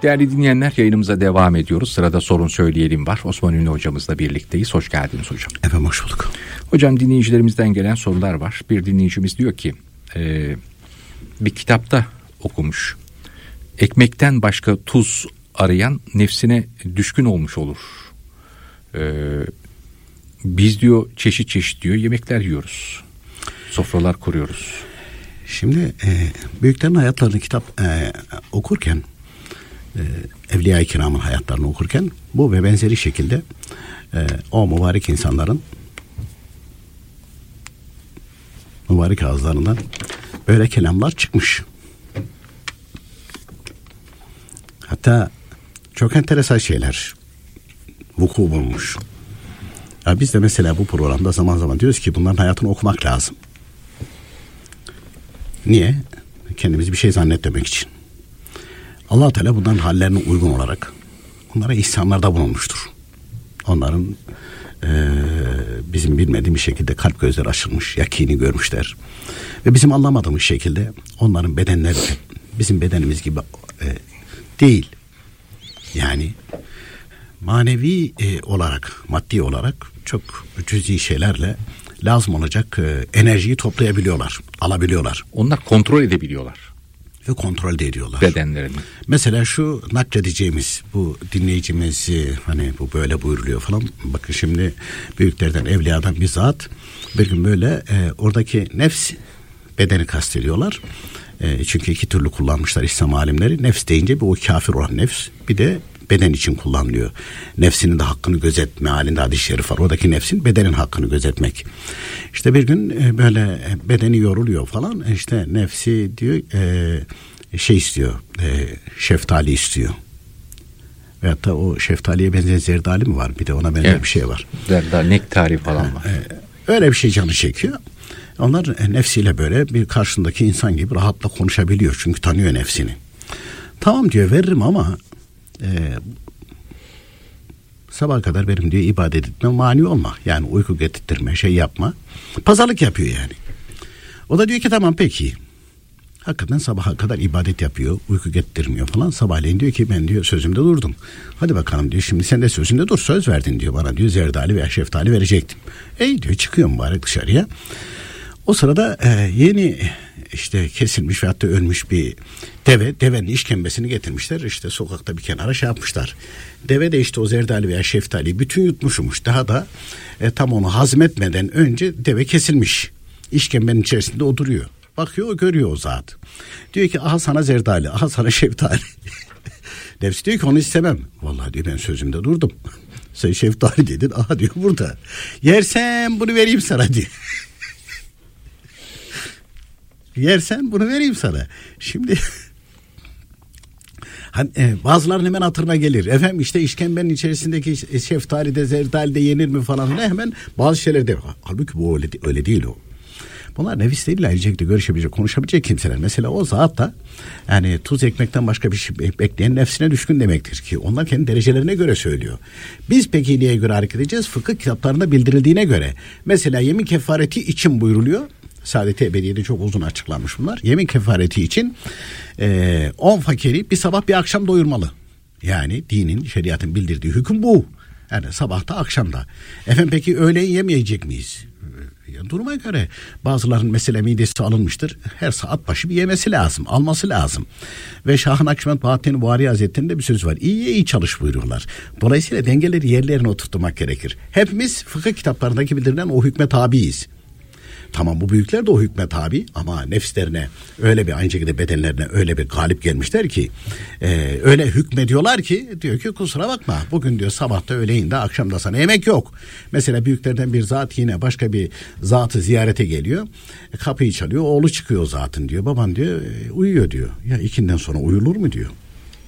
Değerli dinleyenler, yayınımıza devam ediyoruz. Sırada Sorun Söyleyelim var. Osman Ünlü hocamızla birlikteyiz. Hoş geldiniz hocam. Efendim hoş bulduk. Hocam, dinleyicilerimizden gelen sorular var. Bir dinleyicimiz diyor ki bir kitapta okumuş. Ekmekten başka tuz arayan nefsine düşkün olmuş olur. Biz diyor çeşit çeşit diyor yemekler yiyoruz. Sofralar kuruyoruz. Şimdi büyüklerin hayatlarını kitap okurken, Evliya-i Kiram'ın hayatlarını okurken bu ve benzeri şekilde o mübarek insanların mübarek ağızlarından böyle kelamlar çıkmış. Hatta çok enteresan şeyler vuku bulmuş. Ya biz de mesela bu programda zaman zaman diyoruz ki bunların hayatını okumak lazım. Niye? Kendimizi bir şey zannetmemek için. Allah Teala bunların hallerine uygun olarak onlara ihsanlarda bulunmuştur. Onların bizim bilmediğimiz şekilde kalp gözleri açılmış, yakini görmüşler. Ve bizim anlamadığımız şekilde onların bedenleri bizim bedenimiz gibi değil. Yani manevi olarak, maddi olarak çok cüzi şeylerle lazım olacak enerjiyi toplayabiliyorlar, alabiliyorlar. Onlar kontrol edebiliyorlar. Ve kontrol de ediyorlar. Bedenlerini. Mesela şu nakledeceğimiz bu dinleyicimiz hani bu böyle buyuruluyor falan. Bakın şimdi büyüklerden, evliyadan bir zat bir gün böyle oradaki nefs bedeni kastediyorlar. Çünkü iki türlü kullanmışlar İslam alimleri. Nefs deyince bir o kafir olan nefs, bir de beden için kullanılıyor. Nefsinin de hakkını gözetme halinde hadis-i şerif var. Oradaki nefsin bedenin hakkını gözetmek. İşte bir gün böyle bedeni yoruluyor falan. İşte nefsi diyor şey istiyor. Şeftali istiyor. Veyahut da o şeftaliye benzeyen zerdali mi var? Bir de ona benzer bir şey var. Zerdali, nektari falan var. Öyle bir şey canı çekiyor. Onlar nefsiyle böyle bir karşısındaki insan gibi rahatla konuşabiliyor. Çünkü tanıyor nefsini. Tamam diyor, veririm ama sabaha kadar benim diyor ibadet etme, mani olma. Yani uyku getirtme, şey yapma. Pazarlık yapıyor yani. O da diyor ki tamam peki. Hakikaten sabaha kadar ibadet yapıyor, uyku getirmiyor falan. Sabahleyin diyor ki ben diyor sözümde durdum. Hadi bakalım diyor, şimdi sen de sözünde dur, söz verdin diyor bana diyor, zerdali veya şeftali verecektim. Diyor, çıkıyor mübarek dışarıya. O sırada yeni işte kesilmiş veyahut da ölmüş bir devenin işkembesini getirmişler. İşte sokakta bir kenara şey yapmışlar. Deve de işte o zerdali veya şeftali bütün yutmuşmuş. Daha da tam onu hazmetmeden önce deve kesilmiş. İşkembenin içerisinde o duruyor. Bakıyor, o görüyor o zat. Diyor ki aha sana zerdali, aha sana şeftali. Nefsi diyor ki onu istemem. Vallahi diyor ben sözümde durdum. Sen şeftali dedin, aha diyor burada. Yersen bunu vereyim sana diyor. Yersen bunu vereyim sana. Şimdi hani, bazılarının hemen hatırına gelir. Efendim işte işkembenin içerisindeki şeftali de zerdali de yenir mi falan. Hemen bazı şeyler de. Halbuki bu öyle değil o. Bunlar nefisleriyle ailecek de görüşebilecek, konuşabilecek kimseler. Mesela o zat da yani tuz ekmekten başka bir şey bekleyen nefsine düşkün demektir ki onlar kendi derecelerine göre söylüyor. Biz peki neye göre hareket edeceğiz? Fıkıh kitaplarında bildirildiğine göre. Mesela yemin kefareti için buyruluyor. Saadet-i Ebediye'de çok uzun açıklanmış bunlar. Yemin kefareti için 10 fakiri bir sabah bir akşam doyurmalı. Yani dinin, şeriatın bildirdiği hüküm bu. Yani sabahta akşamda. Efendim peki öğleyin yemeyecek miyiz? Duruma göre bazılarının mesela midesi alınmıştır. Her saat başı bir yemesi lazım, alması lazım. Ve Şah-ı Nakşibend Bahattin Buhari Hazretleri'nde bir söz var. İyi çalış buyuruyorlar. Dolayısıyla dengeleri yerlerine oturtmak gerekir. Hepimiz fıkıh kitaplarındaki bildirilen o hükme tabiiz. Tamam, bu büyükler de o hükme tabi ama nefslerine öyle bir, aynı şekilde bedenlerine öyle bir galip gelmişler ki öyle hükmediyorlar ki diyor ki kusura bakma bugün diyor sabahta öğleyinde akşamda sana yemek yok. Mesela büyüklerden bir zat yine başka bir zatı ziyarete geliyor. Kapıyı çalıyor, oğlu çıkıyor o zatın diyor. Baban diyor uyuyor diyor. Ya ikinden sonra uyulur mu diyor.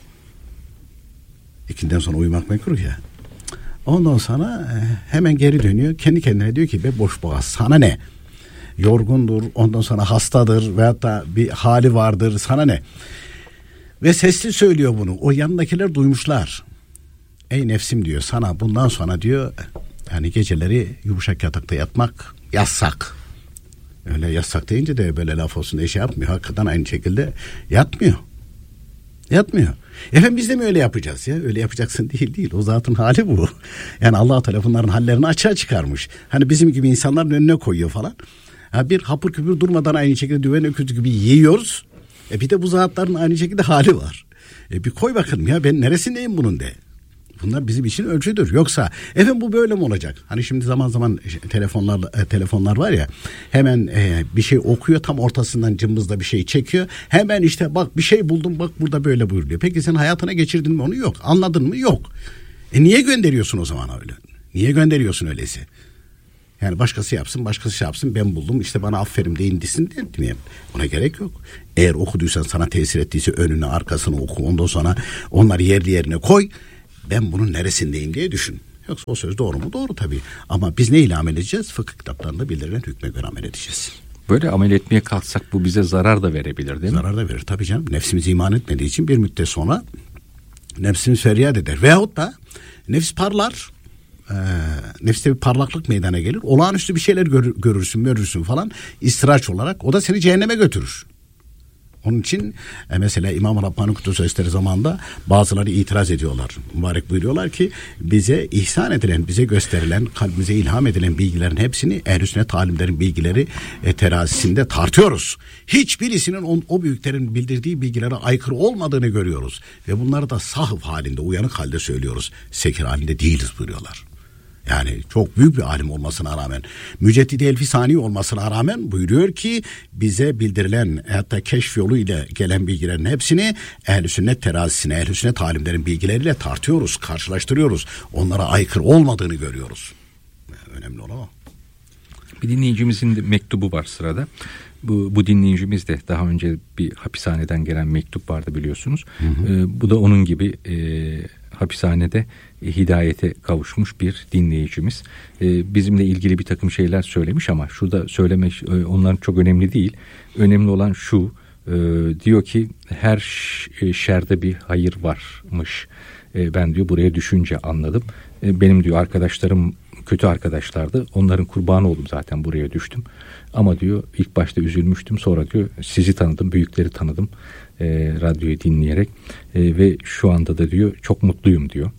İkinden sonra uyumak mekruh ya. Ondan sonra hemen geri dönüyor. Kendi kendine diyor ki be boş boğaz sana ne? Yorgundur, ondan sonra hastadır veyahut da bir hali vardır, sana ne? Ve sesli söylüyor bunu. O yanındakiler duymuşlar. Ey nefsim diyor, sana bundan sonra diyor yani geceleri yumuşak yatakta yatmak yasak. Öyle yasak deyince de böyle laf olsun diye şey yapmıyor. Hakikaten aynı şekilde yatmıyor. Efendim biz de mi öyle yapacağız ya? Öyle yapacaksın değil. O zatın hali bu. Yani Allah Teala bunların hallerini açığa çıkarmış. Hani bizim gibi insanların önüne koyuyor falan. Ha, bir hapur küpür durmadan aynı şekilde düven öküzü gibi yiyoruz. Bir de bu zatların aynı şekilde hali var. Bir koy bakalım ya, ben neresindeyim bunun de. Bunlar bizim için ölçüdür. Yoksa efendim bu böyle mi olacak? Hani şimdi zaman zaman telefonlar var ya, hemen bir şey okuyor, tam ortasından cımbızla bir şey çekiyor. Hemen işte bak bir şey buldum, bak burada böyle buyuruyor. Peki sen hayatına geçirdin mi onu? Yok. Anladın mı? Yok. Niye gönderiyorsun o zaman öyle? Niye gönderiyorsun öyleyse? Yani başkası yapsın, başkası şey yapsın, ben buldum işte bana aferin deyin desin diye. Ona gerek yok. Eğer okuduysan, sana tesir ettiyse önünü arkasını oku. Ondan sonra onları yerli yerine koy. Ben bunun neresindeyim diye düşün. Yoksa o söz doğru mu? Doğru tabii. Ama biz neyle amel edeceğiz? Fıkıh kitaplarında bildirilen hükme göre amel edeceğiz. Böyle amel etmeye kalksak bu bize zarar da verebilir değil mi? Zarar da verir tabii canım. Nefsimiz iman etmediği için bir müddet sonra nefsimiz feryat eder. Veyahut da nefs parlar. Nefste bir parlaklık meydana gelir. Olağanüstü bir şeyler görürsün falan. İstiraç olarak. O da seni cehenneme götürür. Onun için mesela İmam-ı Rabbani Kutusu Eseri zamanında bazıları itiraz ediyorlar. Mübarek buyuruyorlar ki bize ihsan edilen, bize gösterilen, kalbimize ilham edilen bilgilerin hepsini ehl-i sünnet alimlerin bilgileri terazisinde tartıyoruz. Hiçbirisinin o büyüklerin bildirdiği bilgilere aykırı olmadığını görüyoruz. Ve bunları da sahf halinde, uyanık halde söylüyoruz. Sekir halinde değiliz buyuruyorlar. Yani çok büyük bir alim olmasına rağmen, Müceddid-i Elfisani olmasına rağmen buyuruyor ki bize bildirilen, hatta keşf yoluyla gelen bilgilerin hepsini ehl-i sünnet terazisine, ehl-i sünnet alimlerin bilgileriyle tartıyoruz, karşılaştırıyoruz. Onlara aykırı olmadığını görüyoruz. Önemli olan o. Bir dinleyicimizin de mektubu var sırada. Bu dinleyicimiz de daha önce bir hapishaneden gelen mektup vardı biliyorsunuz. Bu da onun gibi hapishanede hidayete kavuşmuş bir dinleyicimiz. Bizimle ilgili bir takım şeyler söylemiş ama şurada söylemek onlar çok önemli değil. Önemli olan şu, diyor ki her şerde bir hayır varmış. Ben diyor buraya düşünce anladım. Benim diyor arkadaşlarım kötü arkadaşlardı. Onların kurbanı oldum zaten buraya düştüm. Ama diyor ilk başta üzülmüştüm. Sonra diyor sizi tanıdım, büyükleri tanıdım. Radyoyu dinleyerek ve şu anda da diyor çok mutluyum diyor.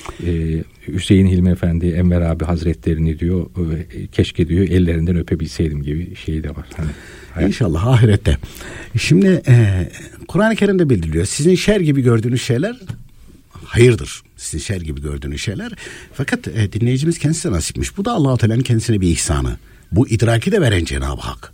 Hüseyin Hilmi Efendi, Enver abi Hazretlerini diyor keşke diyor ellerinden öpebilseydim gibi şey de var. Hani, İnşallah ahirette. Şimdi Kur'an-ı Kerim'de bildiriliyor. Sizin şer gibi gördüğünüz şeyler hayırdır. Sizin şer gibi gördüğünüz şeyler. Fakat dinleyicimiz kendisine nasipmiş. Bu da Allah-u Teala'nın kendisine bir ihsanı. Bu idraki de veren Cenab-ı Hak.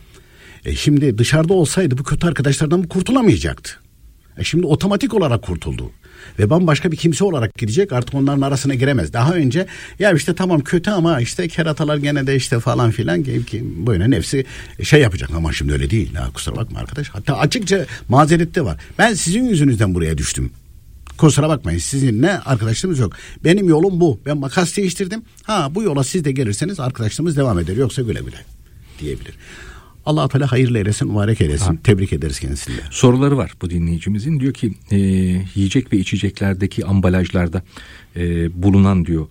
Şimdi dışarıda olsaydı bu kötü arkadaşlardan kurtulamayacaktı. Şimdi otomatik olarak kurtuldu. Ve bambaşka bir kimse olarak gidecek, artık onların arasına giremez. Daha önce ya işte tamam kötü ama işte keratalar gene de işte falan filan böyle nefsi şey yapacak ama şimdi öyle değil. Ya, kusura bakma arkadaş. Hatta açıkça mazeret de var. Ben sizin yüzünüzden buraya düştüm. Kusura bakmayın, sizinle arkadaşlığımız yok. Benim yolum bu. Ben makas değiştirdim. Bu yola siz de gelirseniz arkadaşlığımız devam eder. Yoksa güle güle diyebilir. Allah-u Teala hayırlı eylesin, mübarek eylesin. Tebrik ederiz kendisini. Soruları var bu dinleyicimizin. Diyor ki yiyecek ve içeceklerdeki ambalajlarda bulunan diyor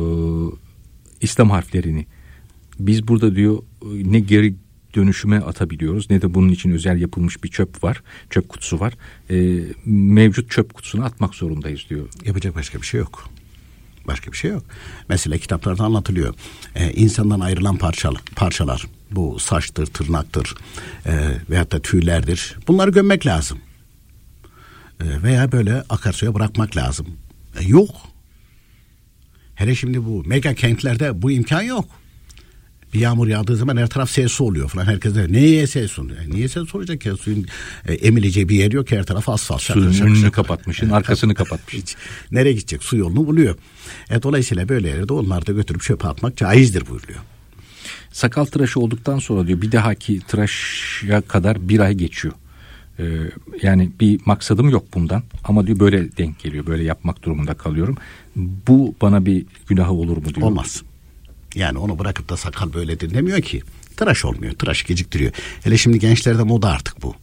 İslam harflerini biz burada diyor ne geri dönüşüme atabiliyoruz ne de bunun için özel yapılmış bir çöp var. Çöp kutusu var. Mevcut çöp kutusuna atmak zorundayız diyor. Yapacak başka bir şey yok. Başka bir şey yok. Mesela kitaplarda anlatılıyor. İnsandan ayrılan parçalar. Bu saçtır, tırnaktır veyahut da tüylerdir. Bunları gömmek lazım. Veya böyle akarsuya bırakmak lazım. Yok. Hele şimdi bu mega kentlerde bu imkan yok. Bir yağmur yağdığı zaman her taraf ses oluyor falan. Herkes de neye ses oluyor? Niye ses olacak ya? Suyun emileceği bir yer yok ki, her taraf asfalt. Suyun önünü kapatmışsın, arkasını kapatmışsın. Nereye gidecek? Su yolunu buluyor. Dolayısıyla böyle yerde onları da götürüp çöpe atmak caizdir buyuruyor. Sakal tıraşı olduktan sonra diyor bir dahaki tıraşa kadar bir ay geçiyor. Yani bir maksadım yok bundan ama diyor böyle denk geliyor, böyle yapmak durumunda kalıyorum. Bu bana bir günahı olur mu diyor. Olmaz. Yani onu bırakıp da sakal böyledir demiyor ki. Tıraş olmuyor. Tıraş geciktiriyor. Hele şimdi gençlerde moda artık bu.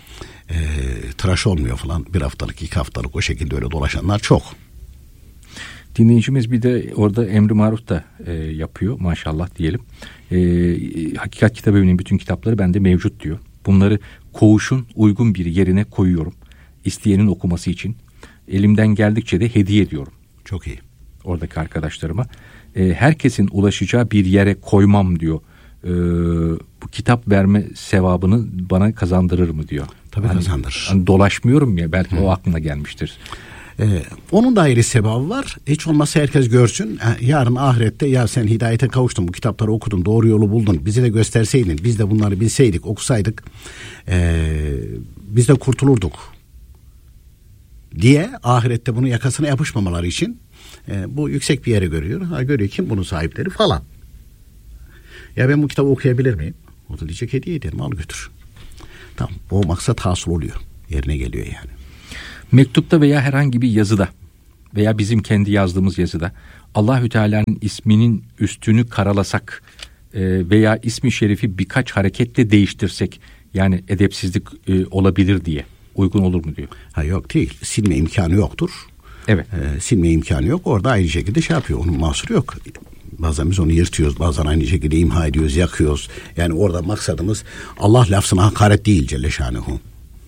Tıraş olmuyor falan. Bir haftalık, 2 haftalık o şekilde öyle dolaşanlar çok. Dinleyicimiz bir de orada emri maruf da yapıyor maşallah diyelim. Hakikat Kitabevi'nin bütün kitapları bende mevcut diyor. Bunları koğuşun uygun bir yerine koyuyorum. İsteyenin okuması için. elimden geldikçe de hediye ediyorum. Çok iyi. Oradaki arkadaşlarıma. Herkesin ulaşacağı bir yere koymam diyor. Bu kitap verme sevabını bana kazandırır mı diyor. Tabii kazandırır. Hani dolaşmıyorum ya, belki o aklına gelmiştir. Onun da ayrı sevabı var. Hiç olmazsa herkes görsün. Yarın ahirette ya sen hidayete kavuştun, bu kitapları okudun, doğru yolu buldun, bize de gösterseydin, biz de bunları bilseydik, okusaydık, biz de kurtulurduk diye ahirette bunu yakasına yapışmamaları için bu yüksek bir yere görüyor. Görüyor kim bunun sahipleri falan. Ya ben bu kitabı okuyabilir miyim? O da diyecek hediye ederim, al götür. Tamam, o maksat hasıl oluyor. Yerine geliyor yani. Mektupta veya herhangi bir yazıda veya bizim kendi yazdığımız yazıda Allahü Teala'nın isminin üstünü karalasak veya ismi şerifi birkaç hareketle değiştirsek, yani edepsizlik olabilir diye uygun olur mu diyor. Yok değil. Silme imkanı yoktur. Evet. Silme imkanı yok. Orada aynı şekilde şey yapıyor. Onun mahsuru yok. Bazen biz onu yırtıyoruz. Bazen aynı şekilde imha ediyoruz, yakıyoruz. Yani orada maksadımız Allah lafzına hakaret değil Celle Şanuhu.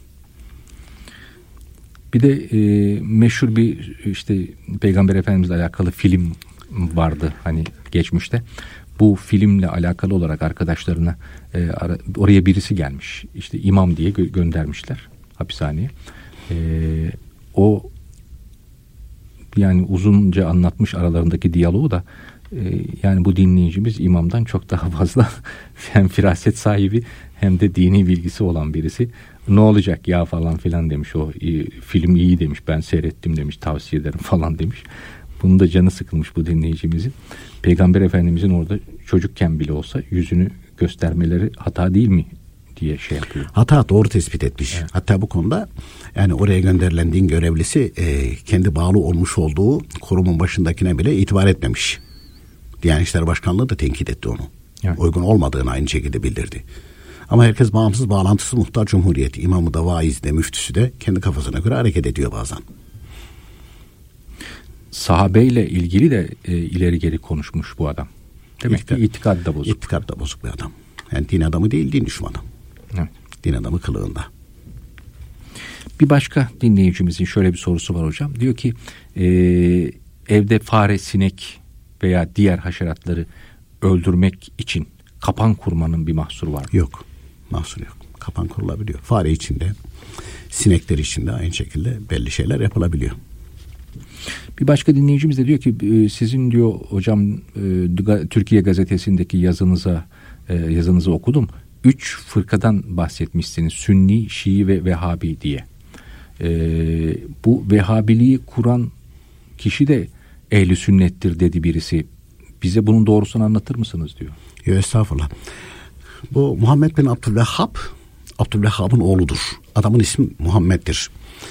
Bir de meşhur bir işte Peygamber Efendimizle alakalı film vardı hani geçmişte. Bu filmle alakalı olarak arkadaşlarına oraya birisi gelmiş. İşte imam diye göndermişler hapishaneye. O yani uzunca anlatmış aralarındaki diyaloğu da yani bu dinleyicimiz imamdan çok daha fazla hem firaset sahibi hem de dini bilgisi olan birisi. Ne olacak ya falan filan demiş, o film iyi demiş, ben seyrettim demiş, tavsiye ederim falan demiş. Bunun da canı sıkılmış bu dinleyicimizin. Peygamber Efendimizin orada çocukken bile olsa yüzünü göstermeleri hata değil mi diye şey yapıyor. Hata, doğru tespit etmiş. Evet. Hatta bu konuda yani oraya gönderilen din görevlisi kendi bağlı olmuş olduğu kurumun başındakine bile itibar etmemiş. Diyanet İşleri Başkanlığı da tenkit etti onu. Evet. Uygun olmadığını aynı şekilde bildirdi. Ama herkes bağımsız, bağlantısız muhtar cumhuriyeti. İmamı da, vaizi de, müftüsü de kendi kafasına göre hareket ediyor bazen. Sahabeyle ilgili de ileri geri konuşmuş bu adam. Demek ki itikadı da bozuk. İtikadı da bozuk bir adam. Yani din adamı değil, din düşmanı. Evet. Din adamı kılığında. Bir başka dinleyicimizin şöyle bir sorusu var hocam. Diyor ki evde fare, sinek veya diğer haşeratları öldürmek için kapan kurmanın bir mahsuru var mı? Yok. Mahsuru yok. Kapan kurulabiliyor. Fare içinde, sinekler içinde aynı şekilde belli şeyler yapılabiliyor. Bir başka dinleyicimiz de diyor ki sizin diyor hocam Türkiye Gazetesi'ndeki yazınızı okudum. 3 fırkadan bahsetmişsiniz. Sünni, Şii ve Vehhabi diye. Bu Vehhabiliği kuran kişi de ehli sünnettir dedi birisi. Bize bunun doğrusunu anlatır mısınız diyor. Yok, estağfurullah. Bu Muhammed bin Abdülvehhab, Abdülvehhab'ın oğludur. Adamın ismi Muhammed'dir.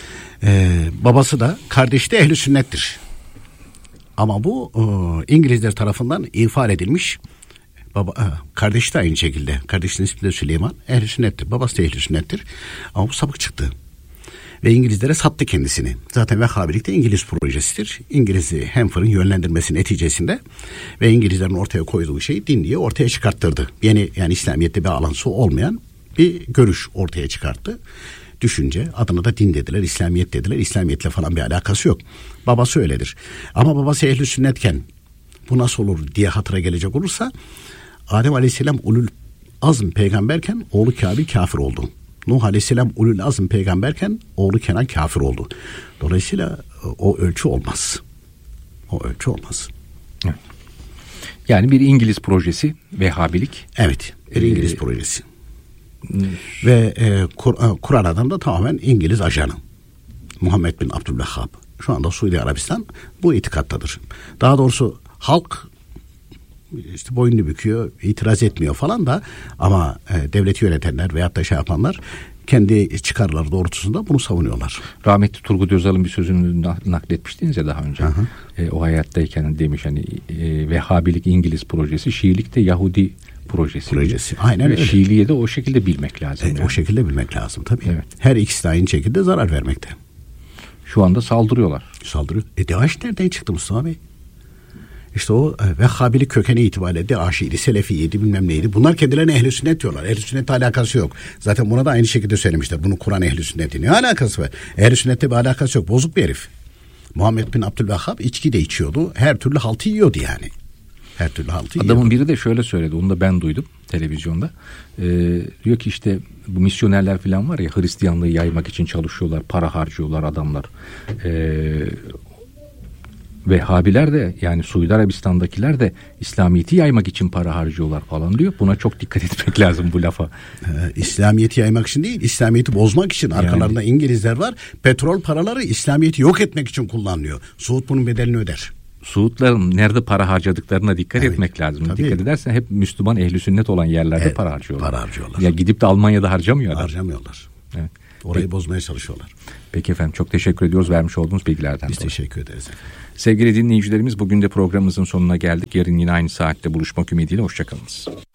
Babası da, kardeşi de ehli sünnettir. Ama bu İngilizler tarafından ifade edilmiş. Kardeşi de aynı şekilde. Kardeşinin ismi de Süleyman. Ehli sünnettir. Babası da ehli sünnettir. Ama bu sapık çıktı. Ve İngilizlere sattı kendisini. Zaten Vehhabilik de İngiliz projesidir. İngiliz'i Hemfer'ın yönlendirmesi neticesinde ve İngilizlerin ortaya koyduğu şeyi din diye ortaya çıkarttırdı. Yeni, yani İslamiyet'te bir bağlantısı olmayan bir görüş ortaya çıkarttı. Düşünce, adına da din dediler, İslamiyet dediler. İslamiyetle falan bir alakası yok. Babası öyledir. Ama babası ehl-i sünnetken bu nasıl olur diye hatıra gelecek olursa, Adem Aleyhisselam ulul azm peygamberken oğlu Kabil kafir oldu. Nuh Aleyhisselam ulul azm peygamberken oğlu Kenan kafir oldu. Dolayısıyla o ölçü olmaz. O ölçü olmaz. Evet. Yani bir İngiliz projesi Vehhabilik. Evet, bir İngiliz projesi. Ve Kur'an adam da tamamen İngiliz ajanı. Muhammed bin Abdülvehhab. Şu anda Suudi Arabistan bu itikattadır. Daha doğrusu halk işte boynunu büküyor, itiraz etmiyor falan da, ama devleti yönetenler veyahut da şey yapanlar kendi çıkarları doğrultusunda bunu savunuyorlar. Rahmetli Turgut Özal'ın bir sözünü nakletmiştiniz ya daha önce. O hayattayken demiş hani Vehhabilik İngiliz projesi, Şiilik de Yahudi projesi. Aynen öyle. Şiiliği de o şekilde bilmek lazım. Yani. O şekilde bilmek lazım tabii. Evet. Her ikisi de aynı şekilde zarar vermekte. Şu anda saldırıyorlar. Saldırıyor. DAEŞ nereden çıktı Mustafa Bey? İşte o Vehhabilik kökeni itibariyle DAEŞ'iydi, Selefiydi, bilmem neydi. Bunlar kendilerine ehl-i sünnet diyorlar. Ehl-i sünnetle alakası yok. Zaten buna da aynı şekilde söylemişler. Bunu Kur'an ehl-i sünneti. Ne alakası var? Ehl-i sünnette bir alakası yok. Bozuk bir herif. Muhammed bin Abdülvehhab içki de içiyordu. Her türlü haltı yiyordu yani. Her türlü haltı yiyordu. Adamın biri de şöyle söyledi. Onu da ben duydum televizyonda. Diyor ki işte bu misyonerler falan var ya, Hristiyanlığı yaymak için çalışıyorlar. Para harcıyorlar adamlar. Vehhabiler de, yani Suudi Arabistan'dakiler de İslamiyet'i yaymak için para harcıyorlar falan diyor. Buna çok dikkat etmek lazım bu lafa. İslamiyet'i yaymak için değil, İslamiyet'i bozmak için. Arkalarında İngilizler var. Petrol paraları İslamiyet'i yok etmek için kullanılıyor. Suud bunun bedelini öder. Suudların nerede para harcadıklarına dikkat etmek lazım. Tabii. Dikkat edersen hep Müslüman ehli sünnet olan yerlerde para harcıyorlar. Para harcıyorlar. Ya gidip de Almanya'da harcamıyorlar. Harcamıyorlar. Evet. Orayı bozmaya çalışıyorlar. Peki efendim, çok teşekkür ediyoruz vermiş olduğunuz bilgilerden Biz dolayı. teşekkür ederiz efendim. Sevgili dinleyicilerimiz, bugün de programımızın sonuna geldik. Yarın yine aynı saatte buluşmak ümidiyle, hoşçakalınız.